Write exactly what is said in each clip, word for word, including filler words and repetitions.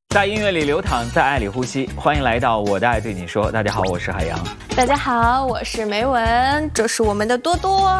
在音乐里流淌，在爱里呼吸。欢迎来到我的爱对你说。大家好，我是海洋。 大家好，我是梅文，这是我们的多多。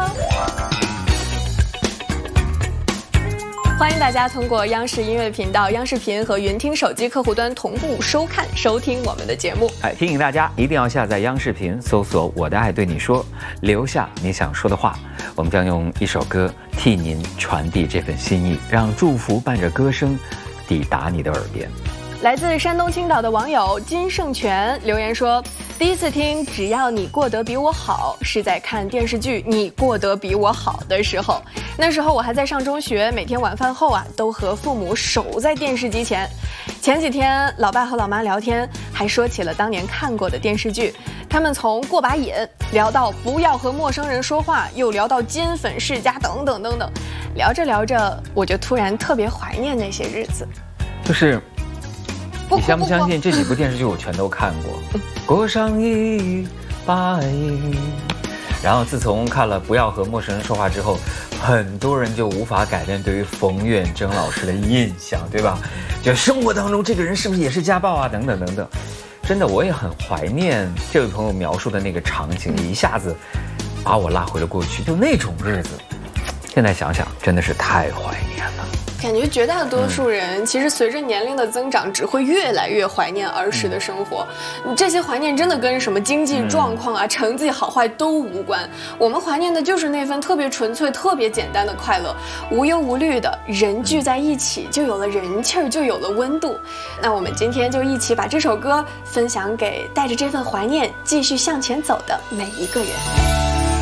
欢迎大家通过央视音乐频道、央视频和云听手机客户端同步收看、收听我们的节目。 哎，提醒大家一定要下载央视频，搜索“我的爱对你说”，留下你想说的话。我们将用一首歌替您传递这份心意，让祝福伴着歌声抵达你的耳边。 来自山东青岛的网友金圣权留言说，第一次听只要你过得比我好是在看电视剧你过得比我好的时候，那时候我还在上中学，每天晚饭后啊都和父母守在电视机前。前几天老爸和老妈聊天，还说起了当年看过的电视剧，他们从过把瘾聊到不要和陌生人说话，又聊到金粉世家等等等等，聊着聊着我就突然特别怀念那些日子。 就是你相不相信这几部电视剧我全都看过？过上一把瘾。然后自从看了《不要和陌生人说话》之后，很多人就无法改变对于冯远征老师的印象，对吧？就生活当中这个人是不是也是家暴啊？等等等等。真的，我也很怀念这位朋友描述的那个场景，一下子把我拉回了过去，就那种日子。现在想想，真的是太怀念了。 感觉绝大多数人其实随着年龄的增长，只会越来越怀念儿时的生活。嗯、这些怀念真的跟什么经济状况啊、嗯、成绩好坏都无关。我们怀念的就是那份特别纯粹、特别简单的快乐，无忧无虑的，人聚在一起就有了人气儿，就有了温度。那我们今天就一起把这首歌分享给带着这份怀念继续向前走的每一个人。